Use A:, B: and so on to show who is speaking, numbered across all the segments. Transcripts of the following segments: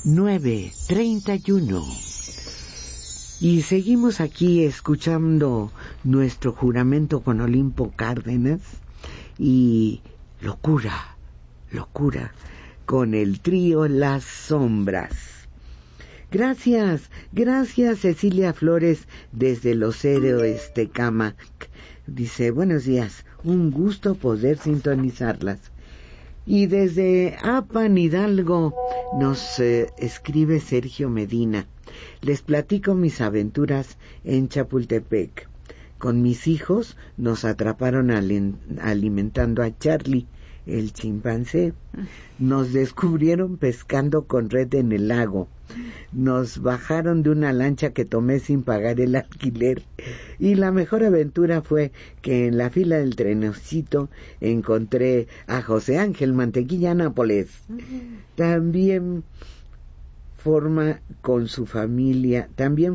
A: 9:31. Y seguimos aquí escuchando nuestro juramento con Olimpo Cárdenas y locura con el trío Las Sombras. Gracias Cecilia Flores desde Los Héroes Tecámac. Dice, buenos días, un gusto poder sintonizarlas. Y desde Apan, Hidalgo, nos escribe Sergio Medina. Les platico mis aventuras en Chapultepec. Con mis hijos nos atraparon alimentando a Charlie, el chimpancé. Nos descubrieron pescando con red en el lago. Nos bajaron de una lancha que tomé sin pagar el alquiler. Y la mejor aventura fue que en la fila del trenecito encontré a José Ángel Mantequilla Nápoles. También formados con su familia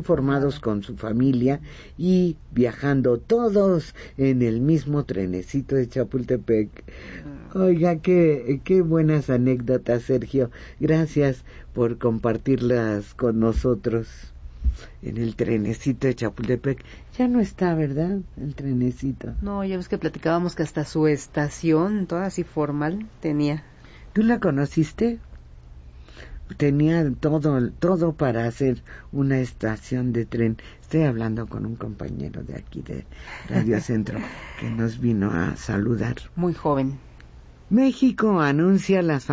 A: y viajando todos en el mismo trenecito de Chapultepec. Oiga, qué buenas anécdotas, Sergio. Gracias por compartirlas con nosotros. En el trenecito de Chapultepec. Ya no está, ¿verdad? El trenecito.
B: No, ya ves que platicábamos que hasta su estación, toda así formal, tenía.
A: ¿Tú la conociste? Tenía todo para hacer una estación de tren. Estoy hablando con un compañero de aquí de Radio Centro que nos vino a saludar.
B: Muy joven.
A: México anuncia las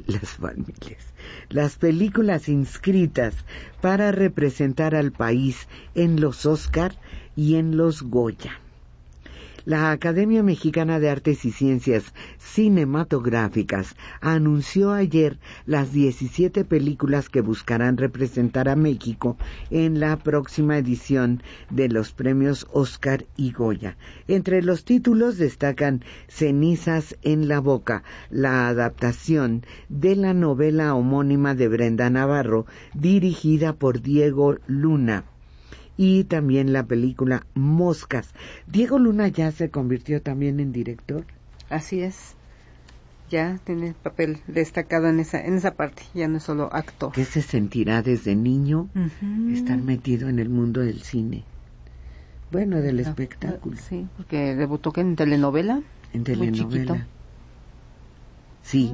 A: películas inscritas para representar al país en los Oscar y en los Goya. La Academia Mexicana de Artes y Ciencias Cinematográficas anunció ayer las 17 películas que buscarán representar a México en la próxima edición de los premios Oscar y Goya. Entre los títulos destacan Cenizas en la boca, la adaptación de la novela homónima de Brenda Navarro, dirigida por Diego Luna. Y también la película Moscas. Diego Luna ya se convirtió también en director.
B: Así es. Ya tiene papel destacado en esa parte, ya no es solo actor.
A: ¿Qué se sentirá desde niño estar metido en el mundo del cine? Bueno, del espectáculo.
B: Sí, porque debutó en telenovela.
A: En telenovela.
B: Muy chiquito.
A: Sí.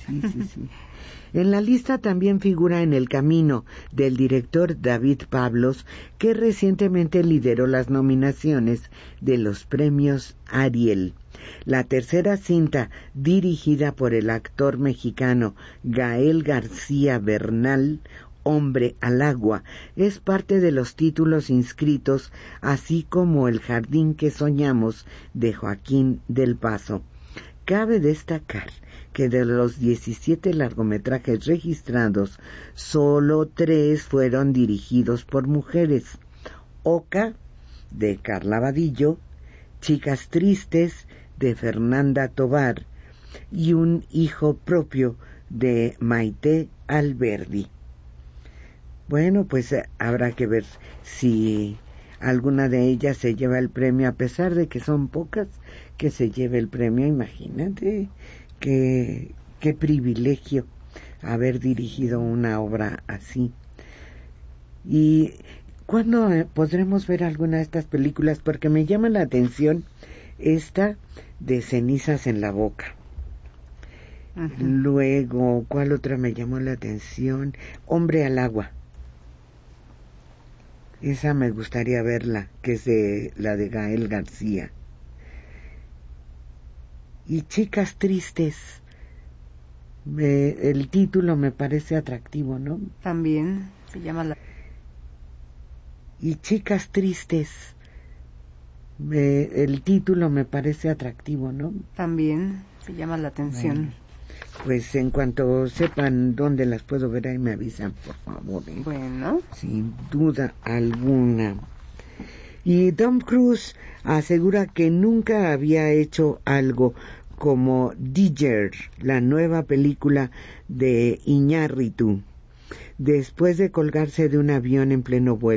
A: En la lista también figura En el camino, del director David Pablos, que recientemente lideró las nominaciones de los premios Ariel. La tercera cinta, dirigida por el actor mexicano Gael García Bernal, Hombre al agua, es parte de los títulos inscritos, así como El jardín que soñamos, de Joaquín del Paso. Cabe destacar que de los 17 largometrajes registrados, solo 3 fueron dirigidos por mujeres. Oca, de Carla Vadillo, Chicas Tristes, de Fernanda Tovar, y Un hijo propio, de Maite Alberdi. Bueno, pues habrá que ver si alguna de ellas se lleva el premio, a pesar de que son pocas que se lleve el premio. Imagínate qué privilegio haber dirigido una obra así. ¿Y cuándo podremos ver alguna de estas películas? Porque me llama la atención esta de Cenizas en la boca. Luego, ¿cuál otra me llamó la atención? Hombre al agua. Esa me gustaría verla, que es la de Gael García. Y Chicas Tristes, el título me parece atractivo, ¿no?
B: También se llama
A: Y Chicas Tristes, el título me parece atractivo, ¿no?
B: También se llama la atención.
A: Bueno, pues en cuanto sepan dónde las puedo ver, ahí me avisan, por favor.
B: Bueno.
A: Sin duda alguna. Y Tom Cruise asegura que nunca había hecho algo como Digger, la nueva película de Iñárritu, después de colgarse de un avión en pleno vuelo.